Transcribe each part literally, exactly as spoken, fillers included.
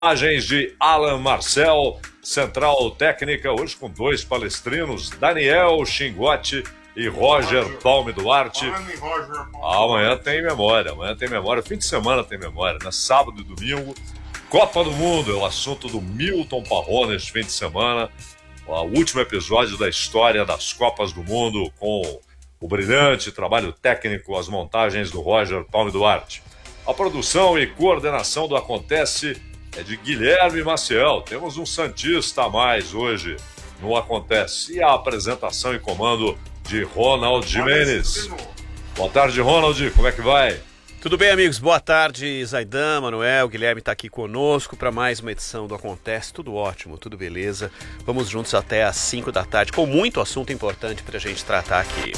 Imagens de Alan Marcel, Central Técnica, hoje com dois palestrinos, Daniel Xingotti e Roger, Roger Palme Duarte. Roger, amanhã tem memória, amanhã tem memória, fim de semana tem memória, né? Sábado e domingo, Copa do Mundo é o assunto do Milton Parrona este fim de semana, o último episódio da história das Copas do Mundo com o brilhante trabalho técnico, as montagens do Roger Palme Duarte. A produção e coordenação do Acontece é de Guilherme Maciel. Temos um santista a mais hoje no Acontece. E a apresentação e comando de Ronald Jimenez. Boa tarde, Ronald. Como é que vai? Tudo bem, amigos? Boa tarde, Zaidan, Manuel, Guilherme está aqui conosco para mais uma edição do Acontece. Tudo ótimo, tudo beleza. Vamos juntos até às cinco da tarde, com muito assunto importante para a gente tratar aqui.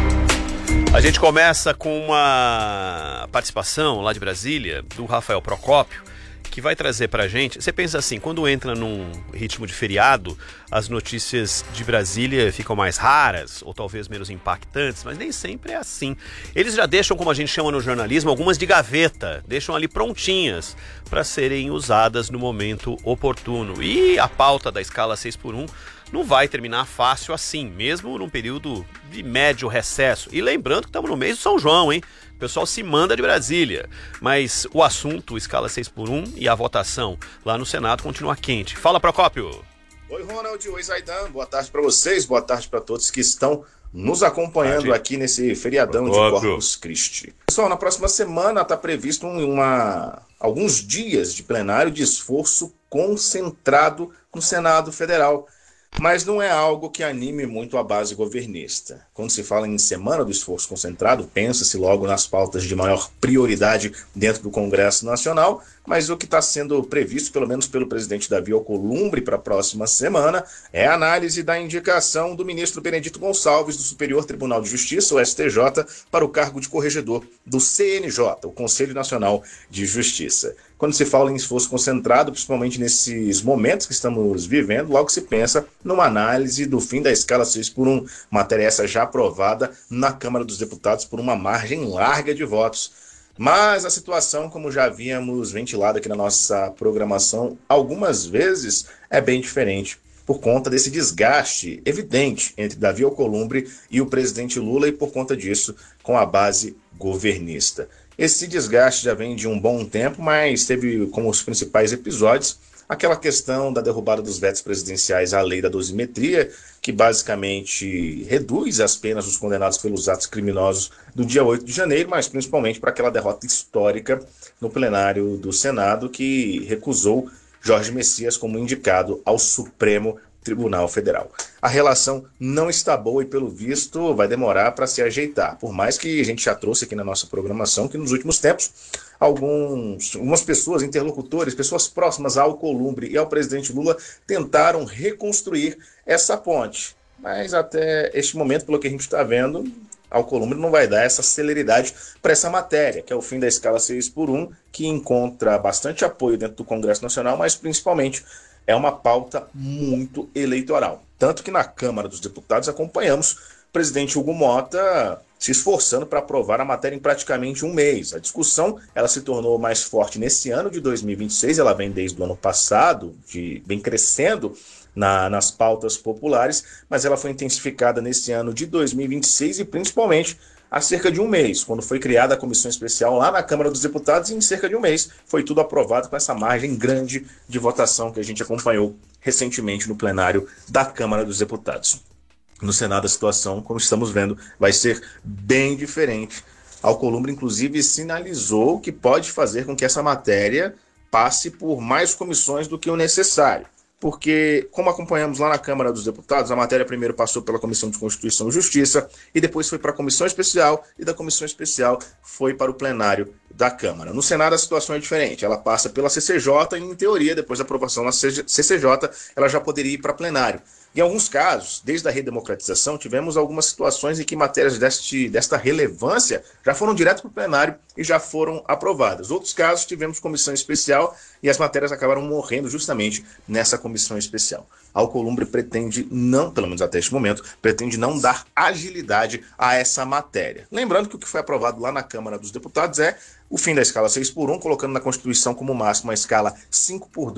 A gente começa com uma participação lá de Brasília, do Rafael Procópio, que vai trazer pra gente. Você pensa assim, quando entra num ritmo de feriado, as notícias de Brasília ficam mais raras, ou talvez menos impactantes, mas nem sempre é assim. Eles já deixam, como a gente chama no jornalismo, algumas de gaveta, deixam ali prontinhas para serem usadas no momento oportuno. E a pauta da escala seis por um não vai terminar fácil assim, mesmo num período de médio recesso. E lembrando que estamos no mês do São João, hein? O pessoal se manda de Brasília, mas o assunto, escala seis por um e a votação lá no Senado continua quente. Fala, Procópio! Oi, Ronald, oi, Zaidan, boa tarde para vocês, boa tarde para todos que estão nos acompanhando tarde. aqui nesse feriadão Procópio. de Corpus Christi. Pessoal, na próxima semana está previsto uma, alguns dias de plenário de esforço concentrado no Senado Federal. Mas não é algo que anime muito a base governista. Quando se fala em Semana do Esforço Concentrado, pensa-se logo nas pautas de maior prioridade dentro do Congresso Nacional, mas o que está sendo previsto, pelo menos pelo presidente Davi Alcolumbre, para a próxima semana, é a análise da indicação do ministro Benedito Gonçalves do Superior Tribunal de Justiça, o S T J, para o cargo de corregedor do C N J, o Conselho Nacional de Justiça. Quando se fala em esforço concentrado, principalmente nesses momentos que estamos vivendo, logo se pensa numa análise do fim da escala seis por um, matéria essa já aprovada na Câmara dos Deputados por uma margem larga de votos. Mas a situação, como já havíamos ventilado aqui na nossa programação algumas vezes, é bem diferente, por conta desse desgaste evidente entre Davi Alcolumbre e o presidente Lula e por conta disso com a base governista. Esse desgaste já vem de um bom tempo, mas teve como os principais episódios aquela questão da derrubada dos vetos presidenciais à lei da dosimetria, que basicamente reduz as penas dos condenados pelos atos criminosos do dia oito de janeiro, mas principalmente para aquela derrota histórica no plenário do Senado, que recusou Jorge Messias como indicado ao Supremo Tribunal Federal. A relação não está boa e, pelo visto, vai demorar para se ajeitar. Por mais que a gente já trouxe aqui na nossa programação que nos últimos tempos alguns, algumas pessoas, interlocutores, pessoas próximas ao Alcolumbre e ao presidente Lula tentaram reconstruir essa ponte. Mas até este momento, pelo que a gente está vendo, Alcolumbre não vai dar essa celeridade para essa matéria, que é o fim da escala seis por um, que encontra bastante apoio dentro do Congresso Nacional, mas principalmente é uma pauta muito eleitoral. Tanto que na Câmara dos Deputados acompanhamos o presidente Hugo Mota se esforçando para aprovar a matéria em praticamente um mês. A discussão ela se tornou mais forte nesse ano de dois mil e vinte e seis, ela vem desde o ano passado, de, vem crescendo na, nas pautas populares, mas ela foi intensificada nesse ano de dois mil e vinte e seis e principalmente há cerca de um mês, quando foi criada a comissão especial lá na Câmara dos Deputados, e em cerca de um mês foi tudo aprovado com essa margem grande de votação que a gente acompanhou recentemente no plenário da Câmara dos Deputados. No Senado a situação, como estamos vendo, vai ser bem diferente. Alcolumbre, inclusive, sinalizou que pode fazer com que essa matéria passe por mais comissões do que o necessário. Porque, como acompanhamos lá na Câmara dos Deputados, a matéria primeiro passou pela Comissão de Constituição e Justiça e depois foi para a Comissão Especial e da Comissão Especial foi para o plenário da Câmara. No Senado a situação é diferente, ela passa pela C C J e, em teoria, depois da aprovação na C C J, ela já poderia ir para plenário. Em alguns casos, desde a redemocratização, tivemos algumas situações em que matérias deste, desta relevância já foram direto para o plenário e já foram aprovadas. Outros casos, tivemos comissão especial e as matérias acabaram morrendo justamente nessa comissão especial. A Alcolumbre pretende não, pelo menos até este momento, pretende não dar agilidade a essa matéria. Lembrando que o que foi aprovado lá na Câmara dos Deputados é o fim da escala seis por um, colocando na Constituição como máximo a escala cinco por dois.